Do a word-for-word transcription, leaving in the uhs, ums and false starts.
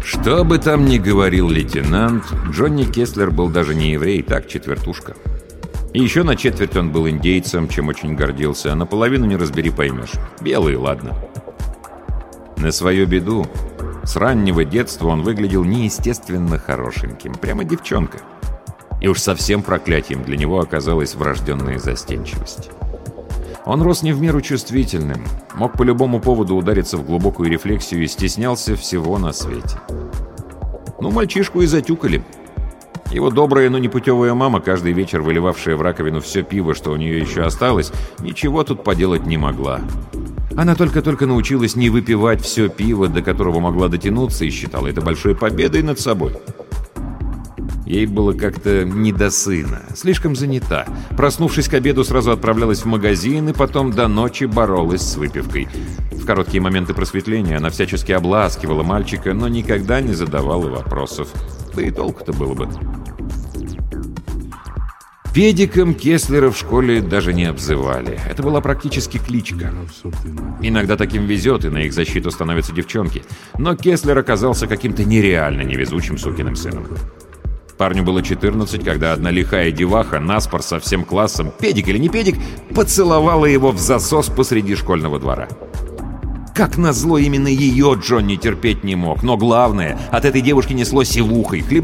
Что бы там ни говорил лейтенант, Джонни Кеслер был даже не еврей, так четвертушка. И еще на четверть он был индейцем, чем очень гордился, а наполовину не разбери поймешь. Белый, ладно. На свою беду, с раннего детства он выглядел неестественно хорошеньким, прямо девчонка. И уж совсем проклятием для него оказалась врожденная застенчивость. Он рос не в меру чувствительным, мог по любому поводу удариться в глубокую рефлексию и стеснялся всего на свете. Ну, мальчишку и затюкали. Его добрая, но непутевая мама, каждый вечер выливавшая в раковину все пиво, что у нее еще осталось, ничего тут поделать не могла. Она только-только научилась не выпивать все пиво, до которого могла дотянуться, и считала это большой победой над собой. Ей было как-то не до сына, слишком занята. Проснувшись к обеду, сразу отправлялась в магазин и потом до ночи боролась с выпивкой. В короткие моменты просветления она всячески обласкивала мальчика, но никогда не задавала вопросов. Да и толку-то было бы. Педиком Кеслера в школе даже не обзывали. Это была практически кличка. Иногда таким везет, и на их защиту становятся девчонки. Но Кеслер оказался каким-то нереально невезучим сукиным сыном. Парню было четырнадцать, когда одна лихая деваха наспор со всем классом, педик или не педик, поцеловала его в засос посреди школьного двора. Как назло, именно ее Джонни терпеть не мог. Но главное, от этой девушки несло сивухой.